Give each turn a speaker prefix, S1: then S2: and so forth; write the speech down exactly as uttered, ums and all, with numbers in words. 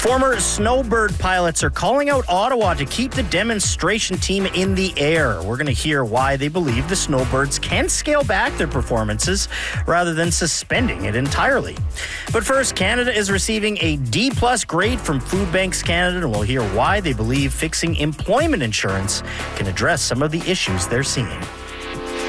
S1: Former snowbird pilots are calling out Ottawa to keep the demonstration team in the air. We're going to hear why they believe the snowbirds can scale back their performances rather than suspending it entirely. But first, Canada is receiving a D plus grade from Food Banks Canada, and we'll hear why they believe fixing employment insurance can address some of the issues they're seeing.